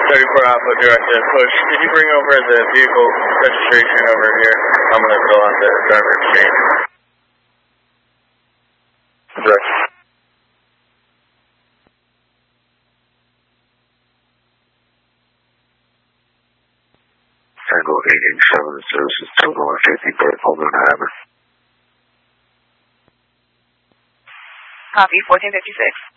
34 Alpha, directed push. Could you bring over the vehicle registration over here? I'm going to fill out the driver exchange. Direct. Tango 887, services to North 50, Bird, Pullman, Hammer. Copy, 1456.